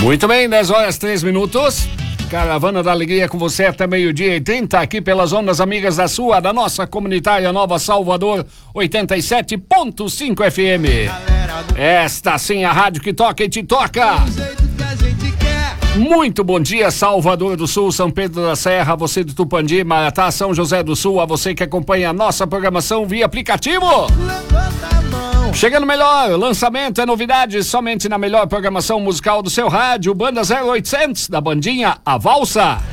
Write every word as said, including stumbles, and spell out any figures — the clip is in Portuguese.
Muito bem, dez horas, três minutos. Caravana da Alegria com você até meio-dia e trinta, aqui pelas ondas amigas da sua, da nossa comunitária Nova Salvador, oitenta e sete ponto cinco F M. Esta sim, a rádio que toca e te toca. Muito bom dia, Salvador do Sul, São Pedro da Serra, você de Tupandi, Maratá, São José do Sul, a você que acompanha a nossa programação via aplicativo. Chegando melhor, lançamento é novidade somente na melhor programação musical do seu rádio, Banda zero oitocentos, da bandinha A Valsa.